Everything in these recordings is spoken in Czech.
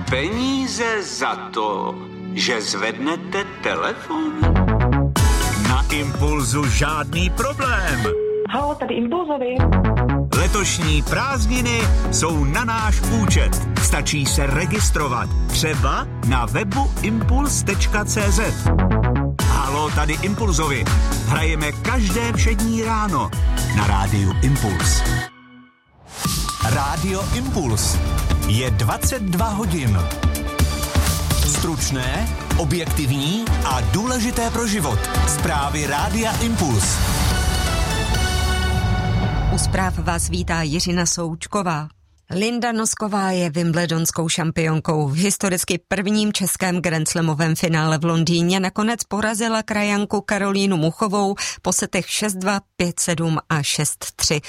peníze za to, že zvednete telefon? Na Impulzu žádný problém. Halo, tady Impulzovi. Letošní prázdniny jsou na náš účet. Stačí se registrovat. Třeba na webu impuls.cz. Halo, tady Impulzovi. Hrajeme každé všední ráno na rádiu Impuls. Rádio Impuls. Je 22 hodin. Stručné, objektivní a důležité pro život. Zprávy Rádia Impuls. U zpráv vás vítá Jiřina Součková. Linda Nosková je wimbledonskou šampionkou. V historicky prvním českém grandslamovém finále v Londýně nakonec porazila krajanku Karolínu Muchovou po setech 6-2, 5-7 a 6-3.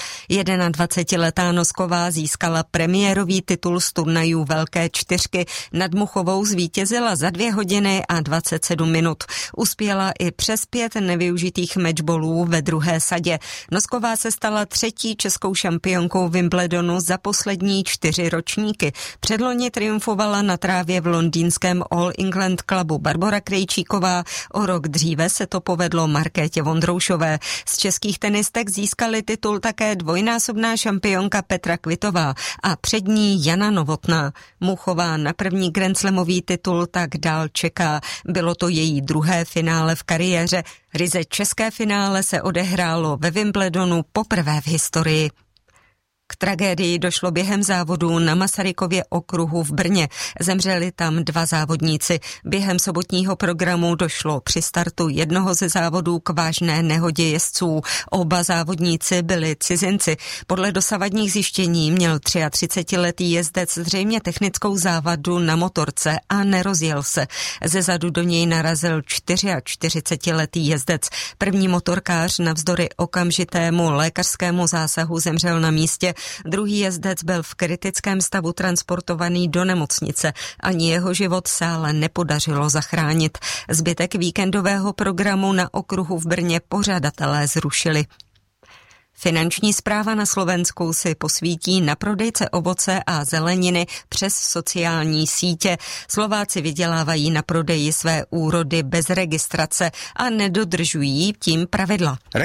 21letá Nosková získala premiérový titul z turnajů Velké čtyřky. Nad Muchovou zvítězila za 2 hodiny a 27 minut. Uspěla i přes 5 nevyužitých matchballů ve druhé sadě. Nosková se stala 3. českou šampionkou Wimbledonu za poslední 4 ročníky. Předloni triumfovala na trávě v londýnském All England klubu Barbora Krejčíková. O rok dříve se to povedlo Markétě Vondroušové. Z českých tenistek získali titul také dvojnásobná šampionka Petra Kvitová a před ní Jana Novotná. Muchová na první grandslamový titul tak dál čeká. Bylo to její druhé finále v kariéře. Ryze české finále se odehrálo ve Wimbledonu poprvé v historii. K tragédii došlo během závodů na Masarykově okruhu v Brně. Zemřeli tam 2 závodníci. Během sobotního programu došlo při startu jednoho ze závodů k vážné nehodě jezdců. Oba závodníci byli cizinci. Podle dosavadních zjištění měl 33letý jezdec zřejmě technickou závadu na motorce a nerozjel se. Zezadu do něj narazil 44letý jezdec. První motorkář navzdory okamžitému lékařskému zásahu zemřel na místě. Druhý jezdec byl v kritickém stavu transportovaný do nemocnice. Ani jeho život se ale nepodařilo zachránit. Zbytek víkendového programu na okruhu v Brně pořadatelé zrušili. Finanční správa na Slovensku si posvítí na prodejce ovoce a zeleniny přes sociální sítě. Slováci vydělávají na prodeji své úrody bez registrace a nedodržují tím pravidla.